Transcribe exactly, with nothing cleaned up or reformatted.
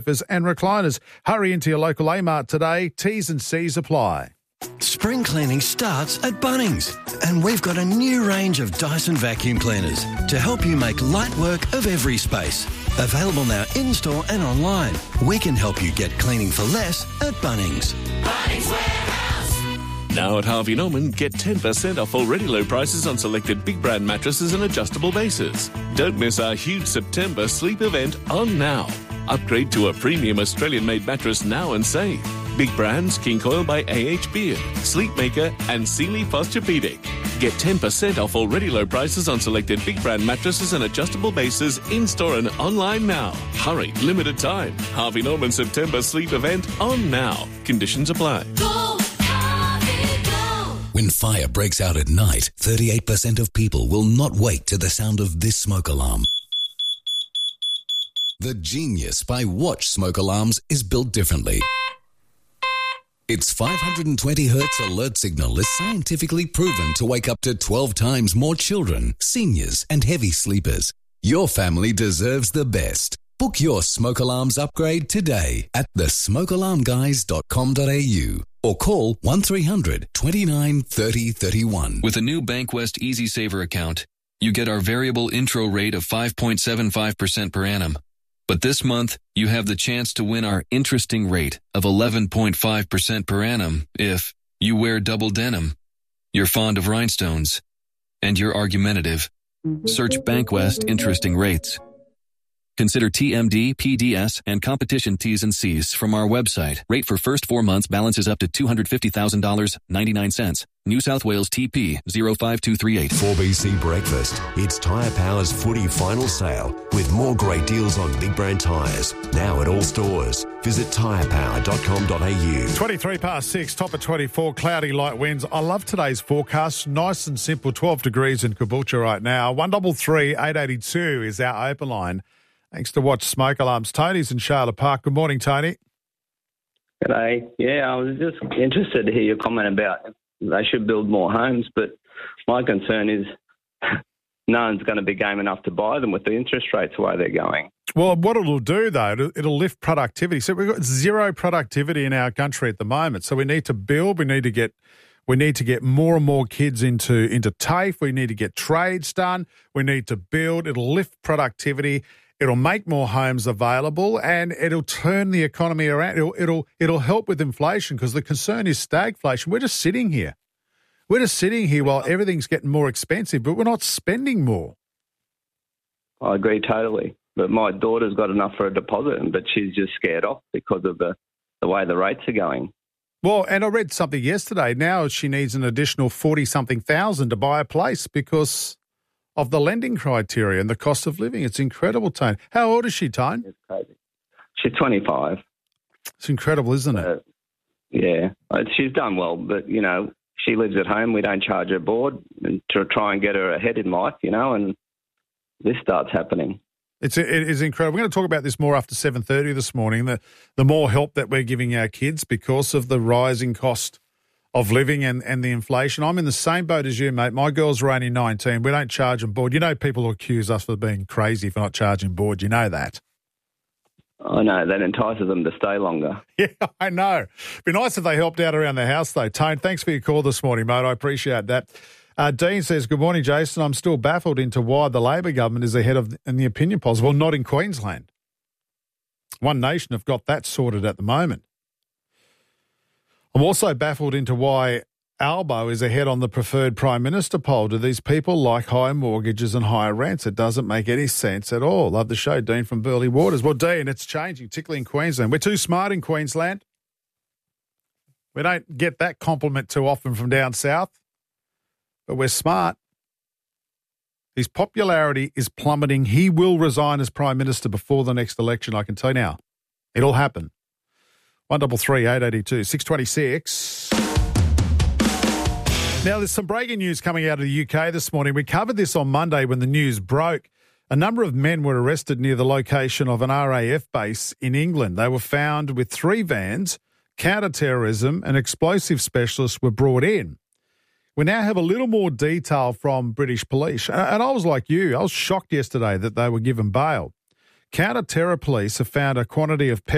sofas and recliners. Hurry into your local Amart today. T's and C's apply. Spring cleaning starts at Bunnings, and we've got a new range of Dyson vacuum cleaners to help you make light work of every space. Available now in-store and online. We can help you get cleaning for less at Bunnings. Bunnings Warehouse. Now at Harvey Norman, get ten percent off already low prices on selected big brand mattresses and adjustable bases. Don't miss our huge September sleep event on now. Upgrade to a premium Australian-made mattress now and save. Big brands, King Coil by A H Beard, Sleepmaker and Sealy Posturepedic. Get ten percent off already low prices on selected big brand mattresses and adjustable bases in-store and online now. Hurry, limited time. Harvey Norman September sleep event on now. Conditions apply. Go, Harvey, go. When fire breaks out at night, thirty-eight percent of people will not wake to the sound of this smoke alarm. The Genius by Watch smoke alarms is built differently. Its five hundred twenty hertz alert signal is scientifically proven to wake up to twelve times more children, seniors, and heavy sleepers. Your family deserves the best. Book your smoke alarms upgrade today at the smoke alarm guys dot com dot a u or call one three hundred twenty-nine thirty thirty-one. With a new Bankwest Easy Saver account, you get our variable intro rate of five point seven five percent per annum. But this month, you have the chance to win our interesting rate of eleven point five percent per annum if you wear double denim, you're fond of rhinestones, and you're argumentative. Search Bankwest Interesting Rates. Consider T M D, P D S, and competition T's and C's from our website. Rate for first four months balances up to two hundred fifty thousand dollars and ninety-nine cents. New South Wales T P zero five two three eight. four B C Breakfast. It's Tyre Power's footy final sale with more great deals on big brand tyres. Now at all stores. Visit tyre power dot com dot a u. twenty-three past six, top of twenty-four, cloudy light winds. I love today's forecast. Nice and simple, twelve degrees in Caboolture right now. one three three, eight eight two is our open line. Thanks to Watch Smoke Alarms. Tony's in Charlotte Park. Good morning, Tony. G'day. Yeah, I was just interested to hear your comment about they should build more homes, but my concern is no one's going to be game enough to buy them with the interest rates the way they're going. Well, what it'll do, though, it'll, it'll lift productivity. So we've got zero productivity in our country at the moment. So we need to build. We need to get we need to get more and more kids into, into TAFE. We need to get trades done. We need to build. It'll lift productivity. It'll make more homes available, and it'll turn the economy around. It'll it'll it'll help with inflation because the concern is stagflation. We're just sitting here. We're just sitting here while everything's getting more expensive, but we're not spending more. I agree totally. But my daughter's got enough for a deposit, but she's just scared off because of the, the way the rates are going. Well, and I read something yesterday. Now she needs an additional forty-something thousand to buy a place because of the lending criteria and the cost of living. It's incredible, Tone. How old is she, Tone? It's crazy. She's twenty-five. It's incredible, isn't it? Uh, yeah. She's done well, but, you know, she lives at home. We don't charge her board and to try and get her ahead in life, you know, and this starts happening. It's it is incredible. We're going to talk about this more after seven thirty this morning, the, the more help that we're giving our kids because of the rising cost of living and, and the inflation. I'm in the same boat as you, mate. My girls are only nineteen. We don't charge them board. You know people who accuse us of being crazy for not charging board. You know that. I know. That entices them to stay longer. Yeah, I know. Be nice if they helped out around the house, though. Tone, thanks for your call this morning, mate. I appreciate that. Uh, Dean says, good morning, Jason. I'm still baffled into why the Labor government is ahead of in the opinion polls. Well, not in Queensland. One Nation have got that sorted at the moment. I'm also baffled into why Albo is ahead on the preferred Prime Minister poll. Do these people like higher mortgages and higher rents? It doesn't make any sense at all. Love the show, Dean from Burleigh Waters. Well, Dean, it's changing, particularly in Queensland. We're too smart in Queensland. We don't get that compliment too often from down south, but we're smart. His popularity is plummeting. He will resign as Prime Minister before the next election, I can tell you now. It'll happen. one three three, eight eight two, six twenty-six. Now, there's some breaking news coming out of the U K this morning. We covered this on Monday when the news broke. A number of men were arrested near the location of an R A F base in England. They were found with three vans. Counter-terrorism and explosive specialists were brought in. We now have a little more detail from British police. And I was like you. I was shocked yesterday that they were given bail. Counter-terror police have found a quantity of